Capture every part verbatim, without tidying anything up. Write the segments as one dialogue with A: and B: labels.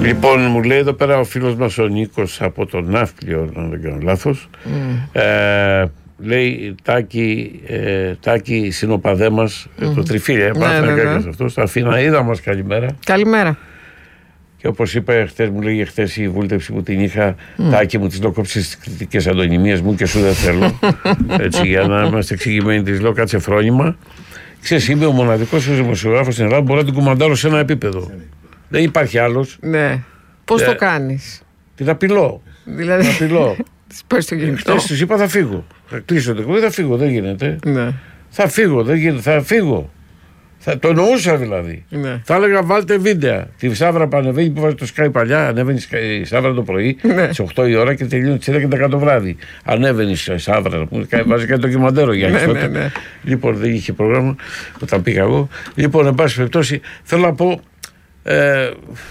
A: Λοιπόν, μου λέει εδώ πέρα ο φίλος μας ο Νίκος από τον Ναύπλιο, αν δεν κάνω λάθος. Mm. Ε, λέει Τάκη, ε, Τάκη συνοπαδέ μας, mm. το Τριφύλια, ναι, ναι, ναι. αυτό, στα Αθηναίδα μας, καλημέρα.
B: Καλημέρα.
A: Και όπως είπα χτες, μου λέγε χτες η βούλτεψη που την είχα, mm. Τάκη μου, τις λέω κόψεις τις κριτικές αντωνυμίες μου και σου δεν θέλω. Έτσι, για να είμαστε εξηγημένοι, τις λέω κάτσε φρόνημα. Ξέρεις, είμαι ο μοναδικός δημοσιογράφος στην Ελλάδα που μπορώ να την κουμαντάρω σε ένα επίπεδο. Δεν υπάρχει άλλος.
B: Ναι. Πώς ε, το κάνεις?
A: Την απειλώ.
B: Δηλαδή.
A: Την απειλώ.
B: Της πες το κινητό.
A: Χτες τους είπα θα φύγω. Θα κλείσω το κουμπί, θα φύγω. Δεν γίνεται.
B: Ναι.
A: Θα φύγω. Δεν γίνεται. Θα φύγω. Θα, το εννοούσα δηλαδή.
B: Ναι.
A: Θα έλεγα βάλτε βίντεο. Τη Σάβρα που ανεβαίνει που βάζει το Sky παλιά. Ανέβαινε η Σάβρα το πρωί
B: ναι.
A: στις οκτώ η ώρα και τελειώνει στις έντεκα και δέκα το βράδυ. Ανέβαινε η Σάβρα. Βάζει κάτι ντοκιμαντέρ για
B: ναι,
A: τότε.
B: ναι, ναι.
A: Λοιπόν, δεν είχε πρόγραμμα όταν πήγα εγώ. Λοιπόν, εν πάση περιπτώσει, θέλω να πω. Ε,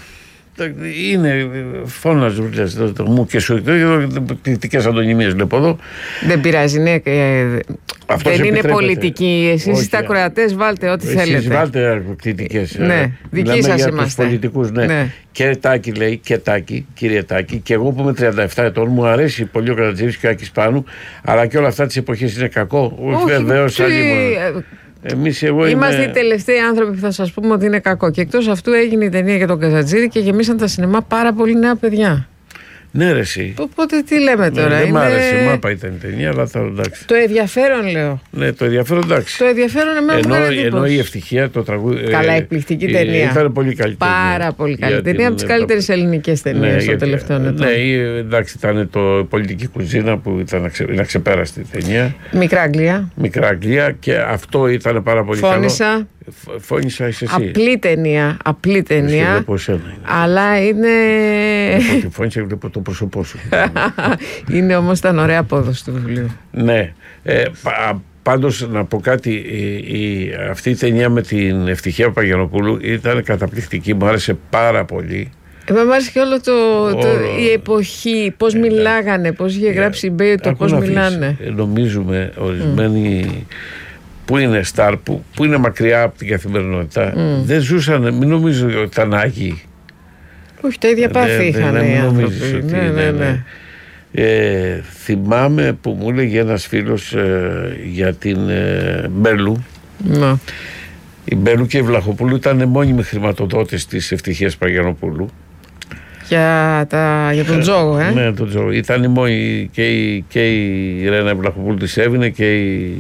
A: είναι φώναζε μου και σου κριτικές αντωνυμίες βλέπω εδώ.
B: Δεν πειράζει, ναι. Δεν είναι πολιτική. Εσείς είστε ακροατές, βάλτε ό,τι
A: εσείς
B: θέλετε.
A: Εσείς βάλτε κριτικές.
B: Ναι, δική σας
A: για
B: είμαστε.
A: Τους πολιτικούς, ναι.
B: ναι.
A: Και Τάκη λέει, και Τάκη, κύριε Τάκη, και εγώ που είμαι τριάντα επτά ετών, μου αρέσει πολύ ο Καρατζήρης και ο Άκης Πάνου, αλλά και όλα αυτά τις εποχές είναι κακό.
B: Όχι,
A: βεβαίως, Εμείς, εγώ
B: Είμαστε
A: είμαι...
B: οι τελευταίοι άνθρωποι που θα σας πούμε ότι είναι κακό. Και εκτός αυτού έγινε η ταινία για τον Καζατζήρη και γεμίσαν τα σινεμά πάρα πολύ νέα παιδιά.
A: Ναι, ρε εσύ.
B: Οπότε τι λέμε τώρα.
A: Ναι, δεν
B: είναι...
A: μ' άρεσε, μάπα ήταν η ταινία, αλλά θα εντάξει.
B: Το ενδιαφέρον λέω.
A: Ναι, το ενδιαφέρον εντάξει.
B: Το ενδιαφέρον εμένα
A: ενώ,
B: μου κάνει εντύπωση.
A: Ενώ η ευτυχία, το τραγούδι.
B: Καλά, εκπληκτική ταινία.
A: Ήταν πολύ καλή ταινία.
B: Πάρα πολύ καλή ταινία.
A: την...
B: Από τις καλύτερες ελληνικές ταινίες των τελευταίων ετών.
A: Ναι, εντάξει, ήταν το Πολιτική Κουζίνα που ήταν ένα ξεπέραστη ταινία.
B: Μικρά Αγγλία.
A: Μικρά Αγγλία και αυτό ήταν πάρα πολύ
B: Φώνησα.
A: καλό. Φώνησα, είσαι εσύ.
B: Απλή ταινία. Απλή ταινία. Αλλά είναι.
A: Βλέπω τη φώνησα και βλέπω το πρόσωπό σου.
B: Είναι όμως ήταν ωραία απόδοση του βιβλίου.
A: Ναι. Ε, πα, πάντως να πω κάτι, η, η, αυτή η ταινία με την Ευτυχία Παπαγιαννοπούλου ήταν καταπληκτική, μου άρεσε πάρα πολύ.
B: Εμένα μου άρεσε και όλο το, το, η εποχή, πώς ε, μιλάγανε, πώς είχε γράψει η Μπέι το πώς μιλάνε.
A: Ε, νομίζουμε ορισμένοι mm. που είναι στάρ, που, που είναι μακριά από την καθημερινότητα, mm. δεν ζούσαν, μην νομίζω ότι ήταν άγιοι. Όχι,
B: τα ίδια πάθη είχαν οι άνθρωποι.
A: Ναι, ναι, ναι. Ε, θυμάμαι που μου έλεγε ένας φίλος ε, για την ε, Μπέλου.
B: Να.
A: Η Μπέλου και η Βλαχοπούλου ήταν μόνιμοι χρηματοδότες της Ευτυχίας Παγιαννοπούλου.
B: Για, τα, για τον Τζόγο, ε.
A: Ναι, τον Τζόγο. Ήταν η μόνη και η, και η Ρένα Βλαχοπούλου της έβινε και η...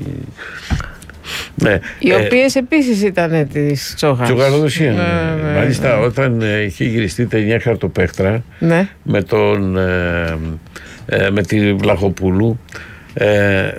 A: Ναι.
B: Οι ε, οποίες επίσης ήταν της Τσόχας.
A: Τσοχαροδοσία. Ναι, ναι, ναι. Μάλιστα, ναι. Όταν ε, είχε γυριστεί ταινία Χαρτοπέχτρα
B: ναι.
A: με, τον, ε, ε, με τη Βλαχοπούλου, ε,